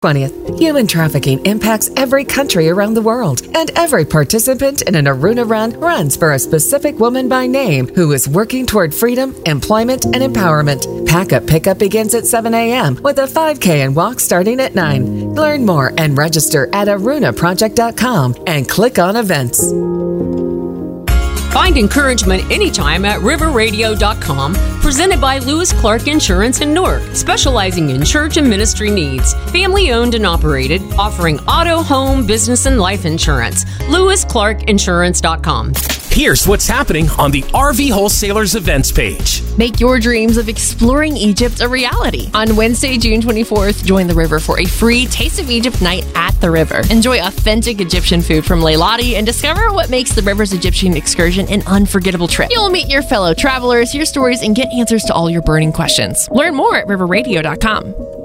20th. Human trafficking impacts every country around the world, and every participant in an Aruna Run runs for a specific woman by name who is working toward freedom, employment, and empowerment. Pack-up pickup begins at 7 a.m. with a 5K and walk starting at 9. Learn more and register at arunaproject.com and click on events. Find encouragement anytime at riverradio.com, presented by Lewis Clark Insurance in Newark, specializing in church and ministry needs. Family owned and operated, offering auto, home, business, and life insurance. LewisClarkInsurance.com. Here's what's happening on the RV Wholesalers events page. Make your dreams of exploring Egypt a reality. On Wednesday, June 24th, join the river for a free Taste of Egypt night at the river. Enjoy authentic Egyptian food from Leilani and discover what makes the river's Egyptian excursion an unforgettable trip. You'll meet your fellow travelers, hear stories, and get answers to all your burning questions. Learn more at riverradio.com.